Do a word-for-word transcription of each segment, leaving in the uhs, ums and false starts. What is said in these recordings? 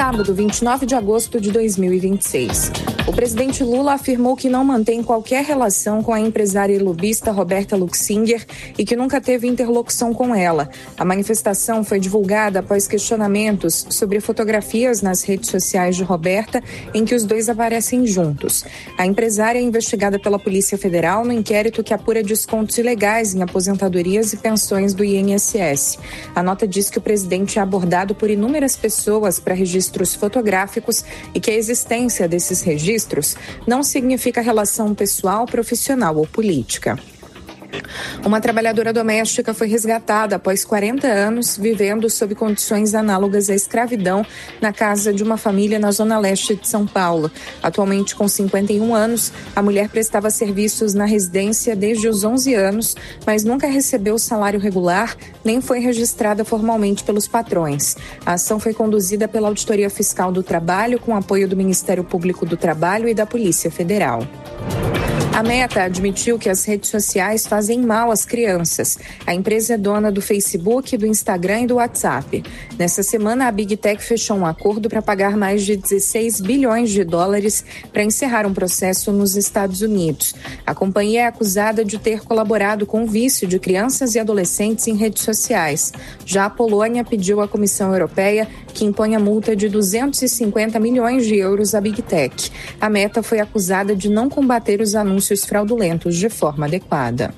sábado, vinte e nove de agosto de dois mil e vinte e seis. O presidente Lula afirmou que não mantém qualquer relação com a empresária e lobista Roberta Luxinger e que nunca teve interlocução com ela. A manifestação foi divulgada após questionamentos sobre fotografias nas redes sociais de Roberta em que os dois aparecem juntos. A empresária é investigada pela Polícia Federal no inquérito que apura descontos ilegais em aposentadorias e pensões do I N S S. A nota diz que o presidente é abordado por inúmeras pessoas para registros fotográficos e que a existência desses registros não significa relação pessoal, profissional ou política. Uma trabalhadora doméstica foi resgatada após quarenta anos vivendo sob condições análogas à escravidão na casa de uma família na zona leste de São Paulo. Atualmente com cinquenta e um anos, a mulher prestava serviços na residência desde os onze anos, mas nunca recebeu salário regular, nem foi registrada formalmente pelos patrões. A ação foi conduzida pela Auditoria Fiscal do Trabalho com apoio do Ministério Público do Trabalho e da Polícia Federal. A Meta admitiu que as redes sociais fazem mal às crianças. A empresa é dona do Facebook, do Instagram e do WhatsApp. Nessa semana, a Big Tech fechou um acordo para pagar mais de dezesseis bilhões de dólares para encerrar um processo nos Estados Unidos. A companhia é acusada de ter colaborado com o vício de crianças e adolescentes em redes sociais. Já a Polônia pediu à Comissão Europeia que imponha multa de duzentos e cinquenta milhões de euros à Big Tech. A Meta foi acusada de não combater os anúncios fraudulentos de forma adequada.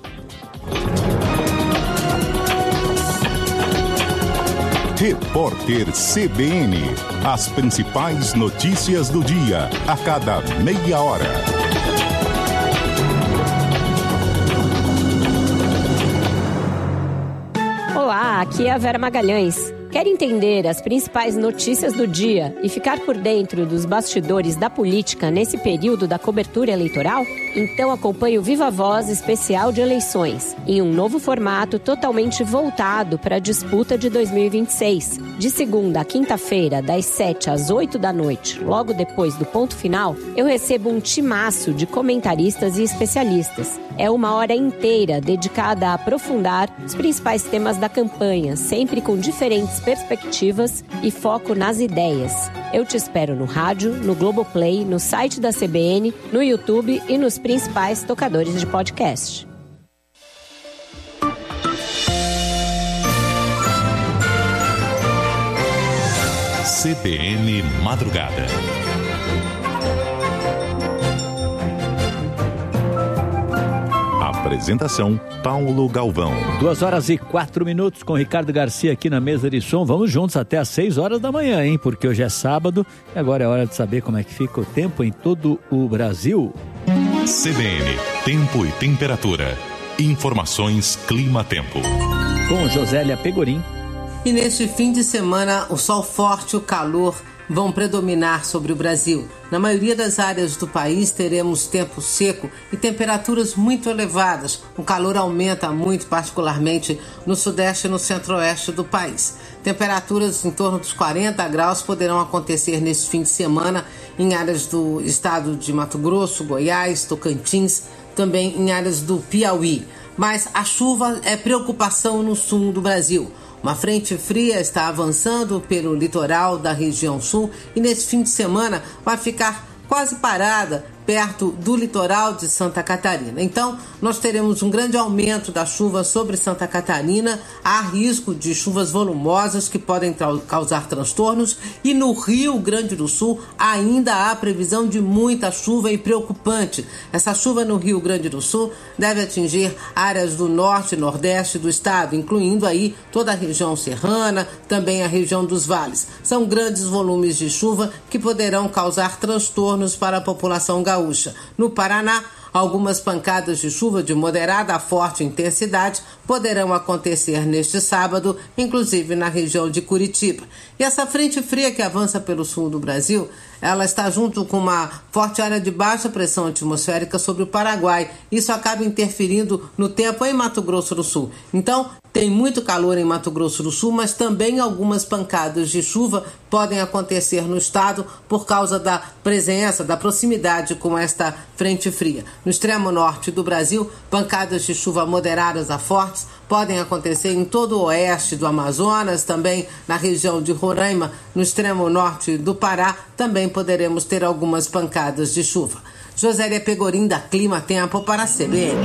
Repórter C B N. As principais notícias do dia, a cada meia hora. Olá, aqui é a Vera Magalhães. Quer entender as principais notícias do dia e ficar por dentro dos bastidores da política nesse período da cobertura eleitoral? Então acompanhe o Viva Voz especial de eleições, em um novo formato totalmente voltado para a disputa de dois mil e vinte e seis. De segunda a quinta-feira, das sete às oito da noite, logo depois do ponto final, eu recebo um timaço de comentaristas e especialistas. É uma hora inteira dedicada a aprofundar os principais temas da campanha, sempre com diferentes perspectivas e foco nas ideias. Eu te espero no rádio, no Globoplay, no site da C B N, no YouTube e nos principais tocadores de podcast. C B N Madrugada. Apresentação, Paulo Galvão. Duas horas e quatro minutos com Ricardo Garcia aqui na mesa de som. Vamos juntos até às seis horas da manhã, hein? Porque hoje é sábado e agora é hora de saber como é que fica o tempo em todo o Brasil. C B N, tempo e temperatura. Informações Clima-Tempo. Com Josélia Pegorim. E neste fim de semana, o sol forte e o calor vão predominar sobre o Brasil. Na maioria das áreas do país teremos tempo seco e temperaturas muito elevadas. O calor aumenta muito, particularmente no sudeste e no centro-oeste do país. Temperaturas em torno dos quarenta graus poderão acontecer neste fim de semana em áreas do estado de Mato Grosso, Goiás, Tocantins, também em áreas do Piauí. Mas a chuva é preocupação no sul do Brasil. Uma frente fria está avançando pelo litoral da região sul e nesse fim de semana vai ficar quase parada perto do litoral de Santa Catarina. Então, nós teremos um grande aumento da chuva sobre Santa Catarina, há risco de chuvas volumosas que podem tra- causar transtornos e no Rio Grande do Sul ainda há previsão de muita chuva e preocupante. Essa chuva no Rio Grande do Sul deve atingir áreas do norte e nordeste do estado, incluindo aí toda a região serrana, também a região dos vales. São grandes volumes de chuva que poderão causar transtornos para a população gaúcha. No Paraná, algumas pancadas de chuva de moderada a forte intensidade poderão acontecer neste sábado, inclusive na região de Curitiba. E essa frente fria que avança pelo sul do Brasil, ela está junto com uma forte área de baixa pressão atmosférica sobre o Paraguai. Isso acaba interferindo no tempo em Mato Grosso do Sul. Então, tem muito calor em Mato Grosso do Sul, mas também algumas pancadas de chuva podem acontecer no estado por causa da presença, da proximidade com esta frente fria. No extremo norte do Brasil, pancadas de chuva moderadas a fortes podem acontecer em todo o oeste do Amazonas, também na região de Roraima, no extremo norte do Pará, também poderemos ter algumas pancadas de chuva. Josélia Pegorim, da Clima Tempo, para a C B N.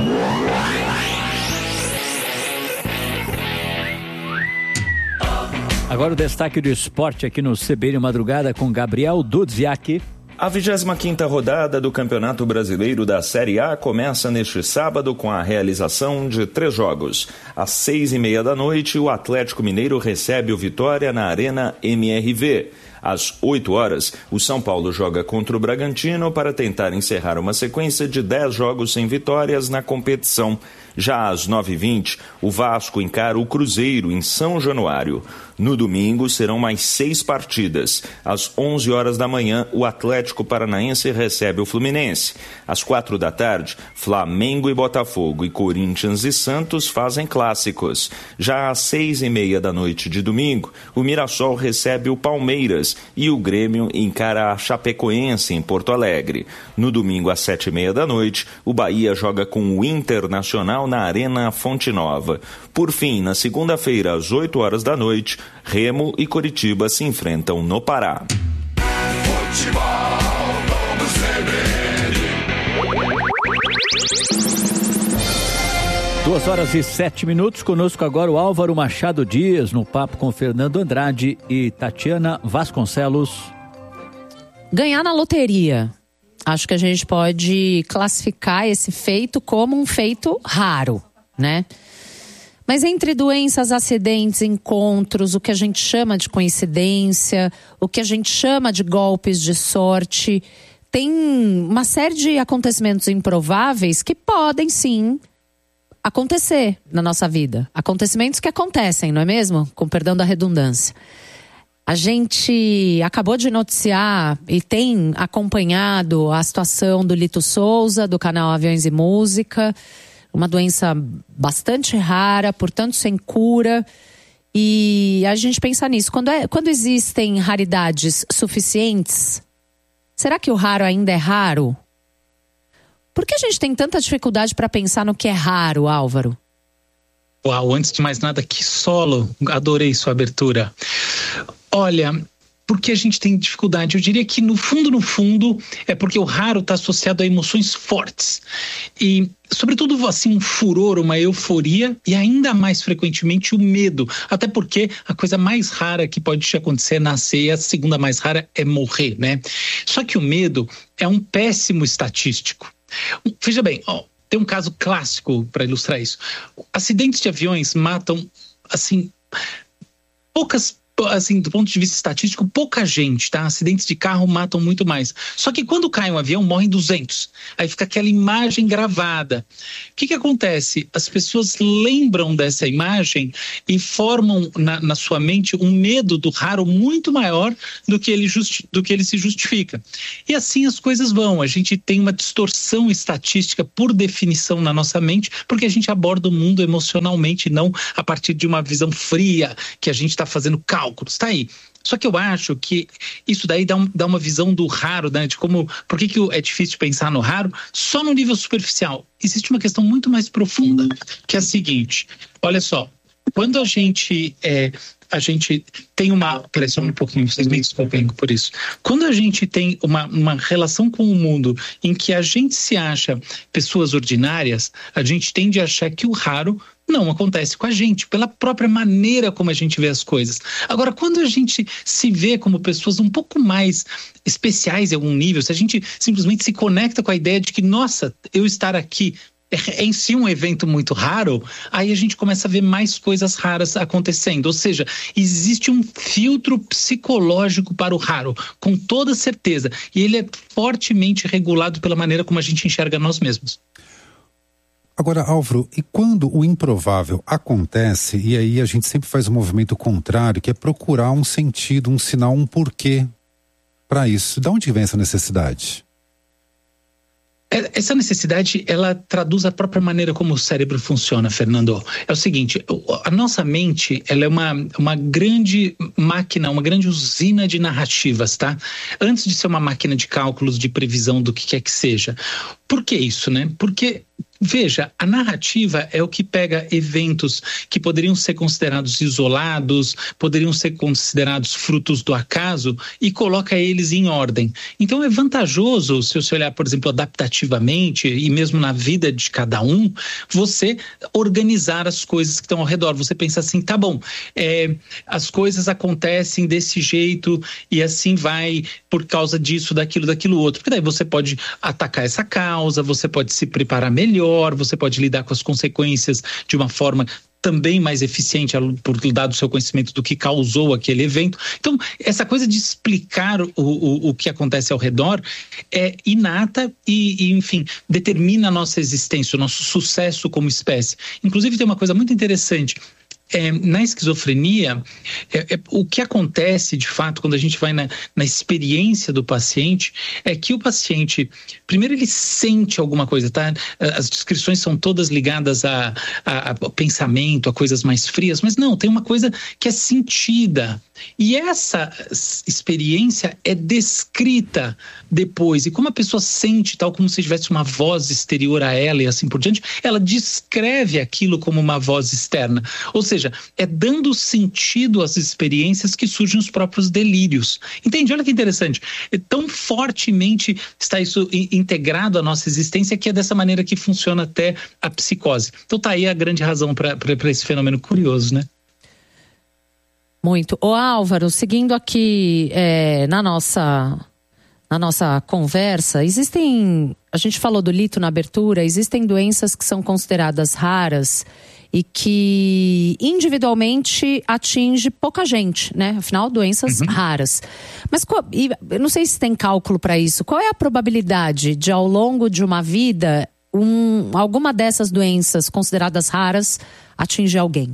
Agora o destaque do esporte aqui no C B N Madrugada com Gabriel Dudziak. A vigésima quinta rodada do Campeonato Brasileiro da Série A começa neste sábado com a realização de três jogos. Às seis e meia da noite, o Atlético Mineiro recebe o Vitória na Arena M R V. Às oito horas, o São Paulo joga contra o Bragantino para tentar encerrar uma sequência de dez jogos sem vitórias na competição. Já às nove e vinte, o Vasco encara o Cruzeiro em São Januário. No domingo, serão mais seis partidas. Às onze horas da manhã, o Atlético Paranaense recebe o Fluminense. Às quatro da tarde, Flamengo e Botafogo e Corinthians e Santos fazem clássicos. Já às seis e meia da noite de domingo, o Mirassol recebe o Palmeiras e o Grêmio encara a Chapecoense em Porto Alegre. No domingo, às sete e meia da noite, o Bahia joga com o Internacional na Arena Fonte Nova. Por fim, na segunda-feira, às oito horas da noite, Remo e Coritiba se enfrentam no Pará. Duas horas e sete minutos, conosco agora o Álvaro Machado Dias, no papo com Fernando Andrade e Tatiana Vasconcelos. Ganhar na loteria. Acho que a gente pode classificar esse feito como um feito raro, né? Mas entre doenças, acidentes, encontros, o que a gente chama de coincidência, o que a gente chama de golpes de sorte, tem uma série de acontecimentos improváveis que podem sim acontecer na nossa vida. Acontecimentos que acontecem, não é mesmo? Com perdão da redundância. A gente acabou de noticiar e tem acompanhado a situação do Lito Souza, do canal Aviões e Música, uma doença bastante rara, portanto sem cura. E a gente pensa nisso. Quando, é, quando existem raridades suficientes, será que o raro ainda é raro? Por que a gente tem tanta dificuldade para pensar no que é raro, Álvaro? Uau, antes de mais nada, que solo! Adorei sua abertura. Olha, porque a gente tem dificuldade? Eu diria que no fundo, no fundo, é porque o raro está associado a emoções fortes. E, sobretudo, assim, um furor, uma euforia e ainda mais frequentemente o medo. Até porque a coisa mais rara que pode te acontecer é nascer e a segunda mais rara é morrer, né? Só que o medo é um péssimo estatístico. Veja bem, ó, tem um caso clássico para ilustrar isso. Acidentes de aviões matam, assim, poucas, assim, do ponto de vista estatístico, pouca gente, tá? Acidentes de carro matam muito mais. Só que quando cai um avião, morrem duzentos. Aí fica aquela imagem gravada. O que que acontece? As pessoas lembram dessa imagem e formam na, na sua mente um medo do raro muito maior do que, ele justi- do que ele se justifica. E assim as coisas vão. A gente tem uma distorção estatística por definição na nossa mente, porque a gente aborda o mundo emocionalmente, não a partir de uma visão fria, que a gente está fazendo cálculos. Tá aí. Só que eu acho que isso daí dá, um, dá uma visão do raro, né? De como, por que que é difícil pensar no raro só no nível superficial. Existe uma questão muito mais profunda, que é a seguinte, olha só, quando a gente, é, a gente tem uma... Peraí, só um pouquinho, vocês me desculpem por isso. Quando a gente tem uma, uma relação com o mundo em que a gente se acha pessoas ordinárias, a gente tende a achar que o raro não acontece com a gente, pela própria maneira como a gente vê as coisas. Agora, quando a gente se vê como pessoas um pouco mais especiais em algum nível, se a gente simplesmente se conecta com a ideia de que, nossa, eu estar aqui é em si um evento muito raro, aí a gente começa a ver mais coisas raras acontecendo. Ou seja, existe um filtro psicológico para o raro, com toda certeza. E ele é fortemente regulado pela maneira como a gente enxerga nós mesmos. Agora, Álvaro, e quando o improvável acontece, e aí a gente sempre faz um movimento contrário, que é procurar um sentido, um sinal, um porquê para isso. De onde vem essa necessidade? Essa necessidade, ela traduz a própria maneira como o cérebro funciona, Fernando. É o seguinte, a nossa mente, ela é uma, uma grande máquina, uma grande usina de narrativas, tá? Antes de ser uma máquina de cálculos, de previsão do que quer que seja. Por que isso, né? Porque, veja, a narrativa é o que pega eventos que poderiam ser considerados isolados, poderiam ser considerados frutos do acaso e coloca eles em ordem. Então é vantajoso, se você olhar, por exemplo, adaptativamente e mesmo na vida de cada um, você organizar as coisas que estão ao redor. Você pensa assim, tá bom, é, as coisas acontecem desse jeito e assim vai por causa disso, daquilo, daquilo outro. Porque daí você pode atacar essa causa, você pode se preparar melhor, você pode lidar com as consequências de uma forma também mais eficiente por dado o seu conhecimento do que causou aquele evento. Então, essa coisa de explicar o, o, o que acontece ao redor é inata e, e, enfim, determina a nossa existência, o nosso sucesso como espécie. Inclusive, tem uma coisa muito interessante. É, na esquizofrenia, é, é, o que acontece de fato quando a gente vai na, na experiência do paciente é que o paciente, primeiro ele sente alguma coisa, tá? As descrições são todas ligadas a, a, a pensamento, a coisas mais frias, mas não, tem uma coisa que é sentida. E essa experiência é descrita depois. E como a pessoa sente, tal como se tivesse uma voz exterior a ela e assim por diante, ela descreve aquilo como uma voz externa. Ou seja, é dando sentido às experiências que surgem os próprios delírios. Entende? Olha que interessante. É tão fortemente está isso integrado à nossa existência que é dessa maneira que funciona até a psicose. Então tá aí a grande razão para esse fenômeno curioso, né? Muito. Ô Álvaro, seguindo aqui é, na nossa na nossa conversa, existem, a gente falou do lito na abertura, existem doenças que são consideradas raras e que individualmente atinge pouca gente, né? Afinal, doenças uhum. raras. Mas e, eu não sei se tem cálculo para isso. Qual é a probabilidade de, ao longo de uma vida, um, alguma dessas doenças consideradas raras atingir alguém?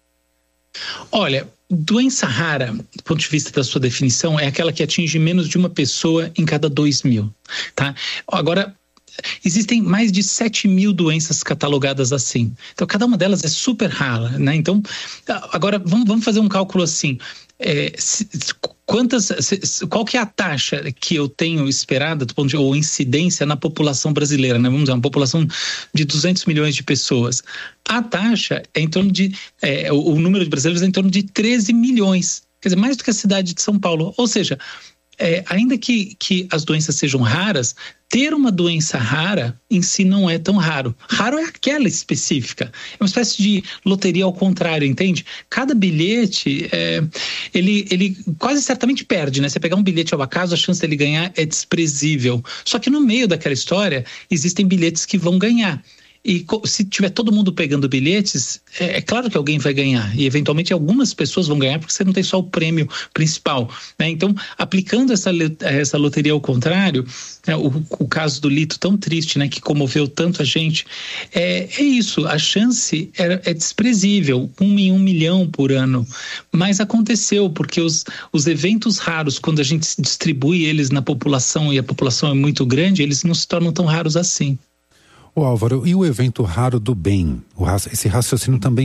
Olha, doença rara, do ponto de vista da sua definição, é aquela que atinge menos de uma pessoa em cada dois mil, tá? Agora, existem mais de sete mil doenças catalogadas assim. Então, cada uma delas é super rara, né? Então, agora, vamos, vamos fazer um cálculo assim. É, se, quantas, se, qual que é a taxa que eu tenho esperada, do ponto de, ou incidência na população brasileira, né? Vamos dizer, uma população de duzentos milhões de pessoas. A taxa é em torno de, é, o, o número de brasileiros é em torno de treze milhões. Quer dizer, mais do que a cidade de São Paulo. Ou seja, é, ainda que, que as doenças sejam raras, ter uma doença rara em si não é tão raro. Raro é aquela específica. É uma espécie de loteria ao contrário, entende? Cada bilhete, é, ele, ele quase certamente perde, né? Você pegar um bilhete ao acaso, a chance dele ganhar é desprezível. Só que no meio daquela história, existem bilhetes que vão ganhar. E se tiver todo mundo pegando bilhetes, é, é claro que alguém vai ganhar. E eventualmente algumas pessoas vão ganhar porque você não tem só o prêmio principal, né? Então, aplicando essa, essa loteria ao contrário, é, o, o caso do Lito tão triste, né, que comoveu tanto a gente, é, é isso, a chance é, é desprezível, um em um milhão por ano. Mas aconteceu porque os, os eventos raros, quando a gente distribui eles na população e a população é muito grande, eles não se tornam tão raros assim. Ô Álvaro, e o evento raro do bem? O, esse raciocínio também